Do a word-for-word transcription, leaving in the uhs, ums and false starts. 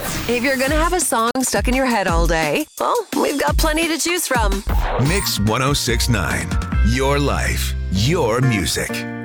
If you're going to have a song stuck in your head all day, well, we've got plenty to choose from. Mix one oh six point nine. Your life, your music.